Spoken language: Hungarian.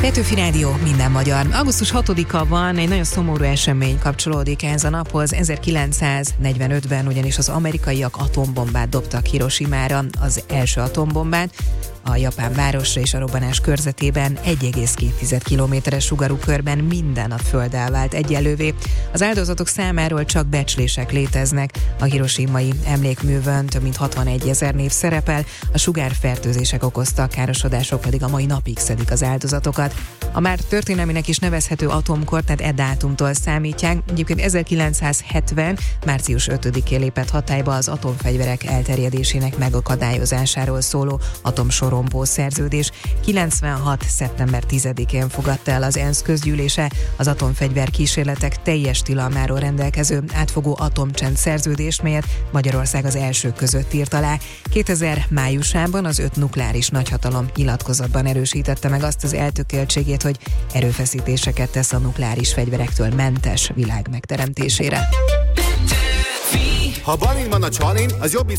Petőfi Rádió, minden magyar. Augusztus 6-a van, egy nagyon szomorú esemény kapcsolódik ehhez a naphoz. 1945-ben ugyanis az amerikaiak atombombát dobtak Hirosimára, az első atombombát, a japán városra, és a robbanás körzetében 1,2 kilométeres sugarú körben minden a földdel vált egyelővé. Az áldozatok számáról csak becslések léteznek. A hirosimai emlékművön több mint 61 000 név szerepel, a sugárfertőzések okozta károsodások pedig a mai napig szedik az áldozatokat. A már történelminek is nevezhető atomkor, tehát e dátumtól számítják. Egyébként 1970. március 5-én lépett hatályba az atomfegyverek elterjedésének megakadályozásáról szóló atomsorompó szerződés. 96. szeptember 10-én fogadta el az ENSZ közgyűlése az atomfegyver kísérletek teljes tilalmáról rendelkező átfogó atomcsend szerződést, melyet Magyarország az elsők között írt alá. 2000 májusában az 5 nukleáris nagyhatalom nyilatkozatban erősítette meg azt az eltökéltségét, hogy erőfeszítéseket tesz a nukleáris fegyverektől mentes világ megteremtésére. Ha balin van a csalin, az jobb